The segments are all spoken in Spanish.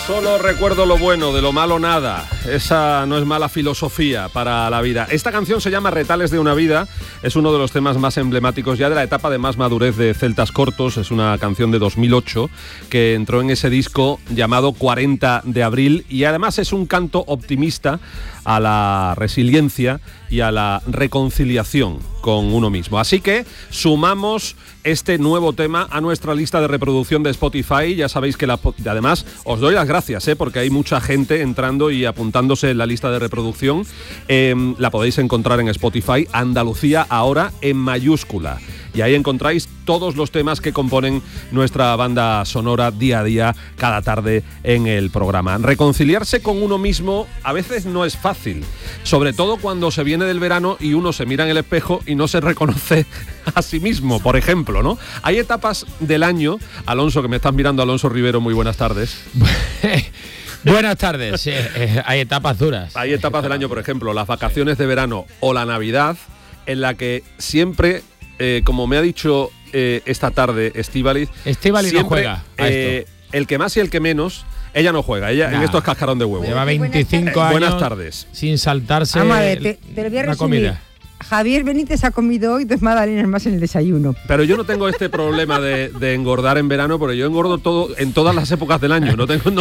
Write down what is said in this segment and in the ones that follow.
Solo recuerdo lo bueno, de lo malo nada. Esa no es mala filosofía para la vida. Esta canción se llama Retales de una vida. Es uno de los temas más emblemáticos ya de la etapa de más madurez de Celtas Cortos. Es una canción de 2008 que entró en ese disco llamado 40 de abril y además es un canto optimista a la resiliencia y a la reconciliación con uno mismo. Así que sumamos este nuevo tema a nuestra lista de reproducción de Spotify. Ya sabéis que además os doy las gracias, porque hay mucha gente entrando y apuntándose en la lista de reproducción. La podéis encontrar en Spotify, Andalucía Ahora en mayúscula. Y ahí encontráis todos los temas que componen nuestra banda sonora día a día, cada tarde en el programa. Reconciliarse con uno mismo a veces no es fácil, sobre todo cuando se viene del verano y uno se mira en el espejo y no se reconoce a sí mismo, por ejemplo, ¿no? Hay etapas del año, Alonso, que me estás mirando, Alonso Rivero, muy buenas tardes. Buenas tardes, hay etapas duras. Hay etapas del año, por ejemplo, las vacaciones de verano o la Navidad, en la que siempre... como me ha dicho esta tarde Estíbaliz no juega a esto. El que más y el que menos, ella no juega, ella en esto es cascarón de huevo. Lleva 25 años buenas tardes. Sin saltarse Vamos a ver, te lo voy a resumir. Comida. Javier Benítez ha comido hoy 2 magdalenas más en el desayuno. Pero yo no tengo este problema de engordar en verano, porque yo engordo todo en todas las épocas del año. No tengo.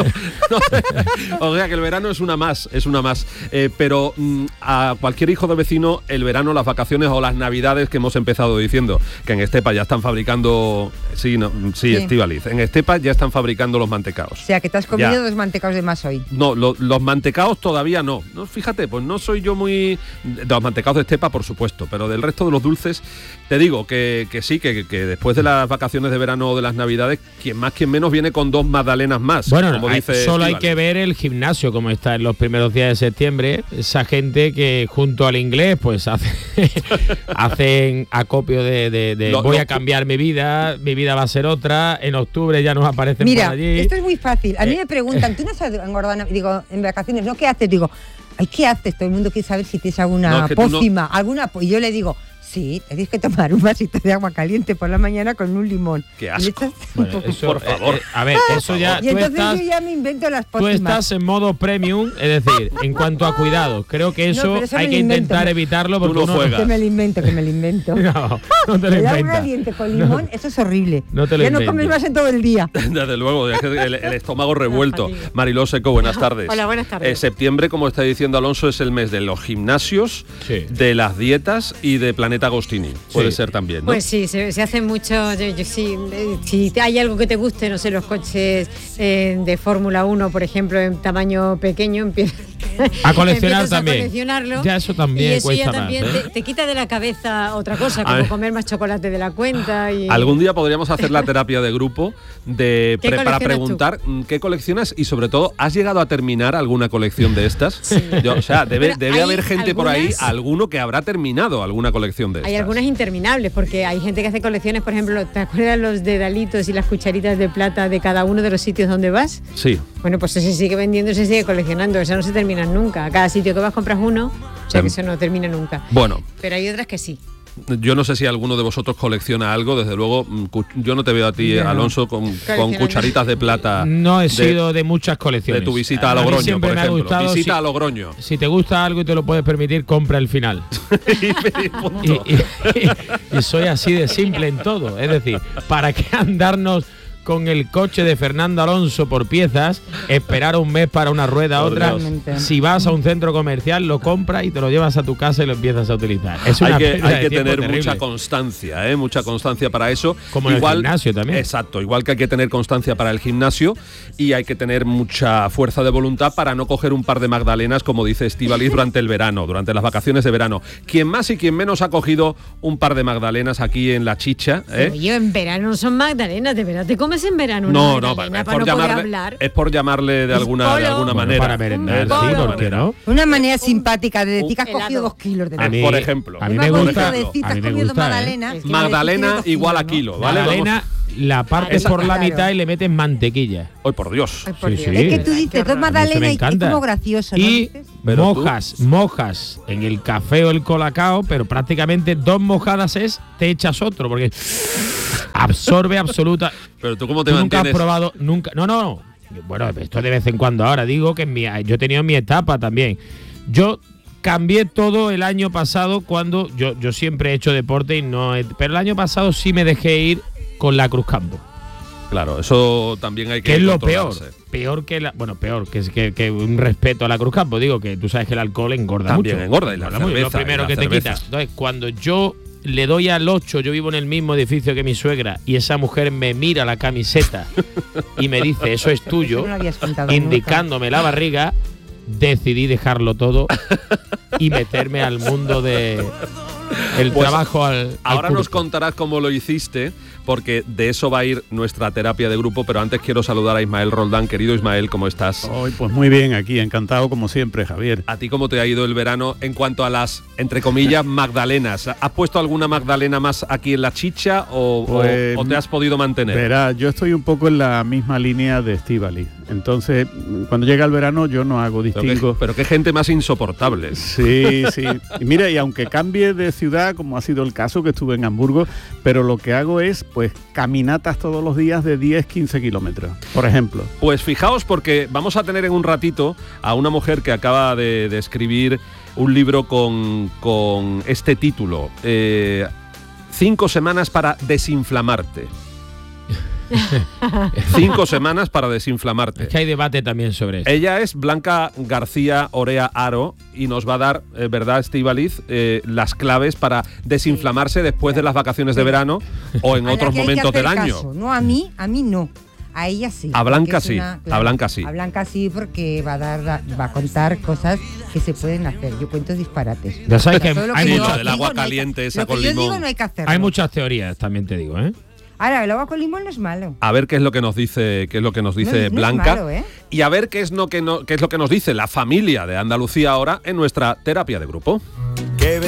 O sea que el verano es una más. Pero a cualquier hijo de vecino, el verano, las vacaciones o las navidades que hemos empezado diciendo, que en Estepa ya están fabricando. Sí, Estíbaliz. En Estepa ya están fabricando los mantecaos. O sea que te has comido 2 mantecaos de más hoy. No, los mantecaos todavía no. Fíjate, pues no soy yo muy. Los mantecaos de Estepa, por supuesto, pero del resto de los dulces te digo que sí, que después de las vacaciones de verano o de las navidades, quien más quien menos viene con 2 magdalenas más. Bueno, como dice solo hay que ver el gimnasio como está en los primeros días de septiembre. Esa gente que junto al inglés pues hacen acopio de voy a cambiar mi vida va a ser otra, en octubre ya nos aparecen Mira, por allí. esto es muy fácil. A mí me preguntan, ¿tú no sabes engordar? Digo, en vacaciones, ¿no? ¿Qué haces? Digo, ay, ¿qué haces? Todo el mundo quiere saber si tienes alguna pócima, y yo le digo, sí, tienes que tomar un vasito de agua caliente por la mañana con un limón. ¡Qué asco! Bueno, eso, por favor. A ver, eso ya... Y entonces yo ya me invento las pócimas. Tú estás en modo premium, es decir, en cuanto a cuidado. Creo que eso hay que intentar evitarlo porque tú no juegas. Que me lo invento. No te lo inventas. agua caliente con limón, eso es horrible. No te lo ya no comes más en todo el día. Desde luego, el estómago revuelto. Mariló Seco, buenas tardes. Hola, buenas tardes. Septiembre, como está diciendo Alonso, es el mes de los gimnasios, de las dietas y de Planeta Agostini. Puede ser también, ¿no? Pues sí, se hace mucho. Si hay algo que te guste, no sé, los coches de Fórmula 1, por ejemplo, en tamaño pequeño, empiezas a coleccionar también. A coleccionarlo. Ya eso también y eso cuesta ya también más, te quita de la cabeza otra cosa, como comer más chocolate de la cuenta. Algún día podríamos hacer la terapia de grupo para preguntar qué coleccionas y sobre todo, ¿has llegado a terminar alguna colección de estas? Sí. Debe haber gente por ahí, alguno que habrá terminado alguna colección de estas. Hay algunas interminables, porque hay gente que hace colecciones, por ejemplo, ¿te acuerdas los dedalitos y las cucharitas de plata de cada uno de los sitios donde vas? Sí. Bueno, pues se sigue vendiendo, se sigue coleccionando, eso no se termina nunca. A cada sitio que vas compras uno, o sea que eso no termina nunca. Bueno. Pero hay otras que sí. Yo no sé si alguno de vosotros colecciona algo, desde luego yo no te veo a ti, Alonso, con cucharitas de plata. No he sido de muchas colecciones. De tu visita a Logroño, por ejemplo. Visita a Logroño. Si te gusta algo y te lo puedes permitir, compra el final. y soy así de simple en todo. Es decir, ¿para qué andarnos con el coche de Fernando Alonso por piezas, esperar un mes para una rueda otra? Si vas a un centro comercial, lo compras y te lo llevas a tu casa y lo empiezas a utilizar. Hay que tener mucha constancia, mucha constancia para eso. Como en el gimnasio también. Exacto, igual que hay que tener constancia para el gimnasio y hay que tener mucha fuerza de voluntad para no coger un par de magdalenas, como dice Estíbaliz, durante el verano, durante las vacaciones de verano. Quien más y quien menos ha cogido un par de magdalenas aquí en La Chicha. Yo en verano no son magdalenas, de verdad te comes en verano. No, es por llamarle de alguna manera. Para merendar, sí, ¿por qué no? Una manera simpática de decir que has cogido 2 kilos de magdalena. Por ejemplo. A mí me gusta. Magdalena igual a kilo, ¿vale? Magdalena la partes por la mitad y le metes mantequilla. ¡Ay, por Dios! Sí. Es que tú dices 2 magdalenas y es como gracioso, ¿no? Y mojas en el café o el colacao, pero prácticamente 2 mojadas te echas otro, porque absorbe absoluta. Pero tú, ¿cómo te mantienes? Nunca has probado, nunca. No. bueno, esto de vez en cuando ahora, digo que yo he tenido mi etapa también. Yo cambié todo el año pasado cuando yo siempre he hecho deporte pero el año pasado sí me dejé ir con la Cruz Campo. Claro, eso también hay que ¿Qué es lo peor? Peor que que un respeto a la Cruz Campo. Digo que tú sabes que el alcohol engorda también mucho. Engorda, y la cerveza, lo primero que te quita. Entonces, cuando yo le doy al 8, yo vivo en el mismo edificio que mi suegra, y esa mujer me mira la camiseta y me dice, eso es tuyo, indicándome la barriga, decidí dejarlo todo y meterme al mundo de el trabajo al ahora curso. Nos contarás cómo lo hiciste, porque de eso va a ir nuestra terapia de grupo, pero antes quiero saludar a Ismael Roldán. Querido Ismael, ¿cómo estás? Pues muy bien, aquí, encantado como siempre, Javier. ¿A ti cómo te ha ido el verano en cuanto a las, entre comillas, magdalenas? ¿Has puesto alguna magdalena más aquí en la chicha o te has podido mantener? Verá, yo estoy un poco en la misma línea de Estíbaliz. Entonces, cuando llega el verano yo no hago distingo. Pero qué gente más insoportable. Sí. Y mira, y aunque cambie de ciudad, como ha sido el caso, que estuve en Hamburgo, pero lo que hago es, pues, caminatas todos los días de 10-15 kilómetros, por ejemplo. Pues fijaos, porque vamos a tener en un ratito a una mujer que acaba de escribir un libro con este título, 5 semanas para desinflamarte. 5 semanas para desinflamarte. Es que hay debate también sobre eso. Ella es Blanca García Orea Aro y nos va a dar, ¿verdad, Estíbaliz? Las claves para desinflamarse después de las vacaciones de verano o en otros momentos del año. Caso. No, a mí no. A ella sí. A Blanca sí. A Blanca sí. A Blanca sí, porque va a contar cosas que se pueden hacer. Yo cuento disparates. Ya sabes que hay mucho del agua caliente, esa con limón. Digo, no hay que hacerlo. Hay muchas teorías, también te digo, ¿eh? Ahora, el agua con limón no es malo. A ver qué es lo que nos dice, Blanca. Es malo, ¿eh? Y a ver qué es lo que nos dice la familia de Andalucía ahora en nuestra terapia de grupo.